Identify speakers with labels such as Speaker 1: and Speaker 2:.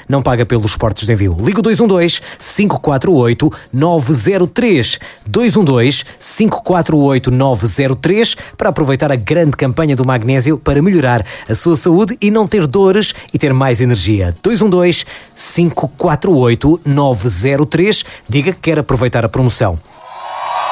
Speaker 1: não paga pelos portos de envio. Liga o 212-548-903. 212-548-903 para aproveitar a grande campanha do magnésio para melhorar a sua saúde e não ter dores e ter mais energia. 212-548-903. Diga que quer aproveitar a promoção.